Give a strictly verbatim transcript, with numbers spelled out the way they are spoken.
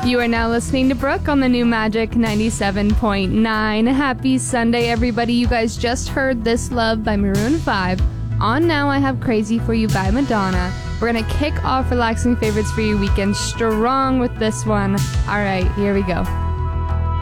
You are now listening to Brooke on the new Magic ninety-seven point nine. Happy Sunday, everybody. You guys just heard This Love by Maroon five. On Now I Have Crazy For You by Madonna. We're going to kick off relaxing favorites for your weekend strong with this one. All right, here we go.